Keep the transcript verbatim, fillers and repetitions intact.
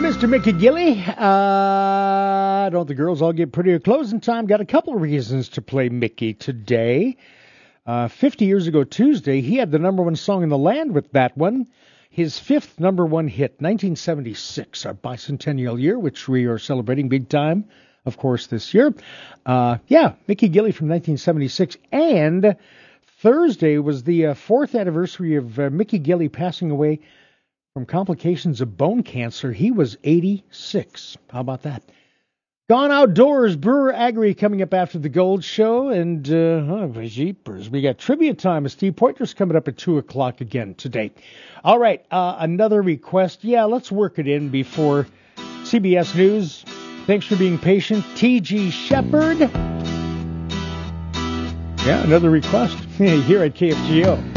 Mister Mickey Gilley. Uh, don't the girls all get prettier clothes in time? Got a couple of reasons to play Mickey today. Uh, fifty years ago Tuesday, he had the number one song in the land with that one. His fifth number one hit, nineteen seventy-six, our bicentennial year, which we are celebrating big time, of course, this year. Uh, yeah, Mickey Gilley from nineteen seventy-six. And Thursday was the uh, fourth anniversary of uh, Mickey Gilley passing away from complications of bone cancer. He was eighty-six. How about that? Gone Outdoors, Brewer Agri coming up after the Gold Show. And, uh, oh, jeepers, we got trivia time. Steve Poitras coming up at two o'clock again today. All right, uh, another request. Yeah, let's work it in before C B S News. Thanks for being patient. T G Shepherd. Yeah, another request here at K F G O.